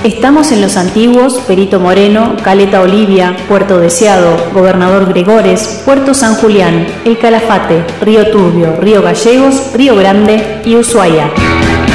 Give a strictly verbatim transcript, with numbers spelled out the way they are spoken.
Estamos en Los Antiguos, Perito Moreno, Caleta Olivia, Puerto Deseado, Gobernador Gregores, Puerto San Julián, El Calafate, Río Turbio, Río Gallegos, Río Grande y Ushuaia.